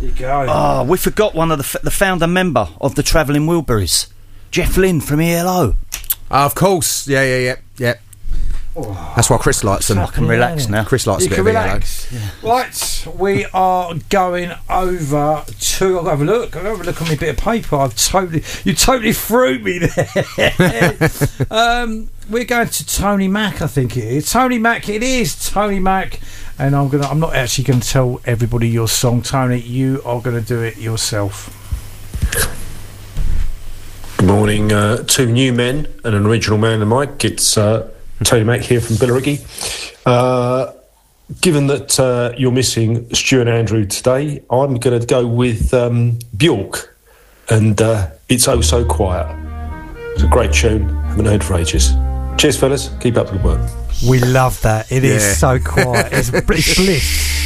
you go. Oh, we forgot one of the founder member of the Travelling Wilburys, Jeff Lynne from ELO. Of course. Yeah. Oh. That's why Chris likes them. I can relax now. Chris likes a bit of relax. Yeah. Right, we are going over to. I'll have a look. I'll have a look on my bit of paper. You totally threw me there. We're going to Tony Mac, I think it is. Tony Mac, it is Tony Mac, and I'm not actually going to tell everybody your song, Tony. You are going to do it yourself. Good morning, two new men and an original man on the mic. It's Tony Mac here from Billericay. Given that you're missing Stu and Andrew today, I'm going to go with Bjork, and It's Oh So Quiet. It's a great tune. Haven't heard for ages. Cheers, fellas. Keep up the good work. We love that. It is so quiet. It's bliss.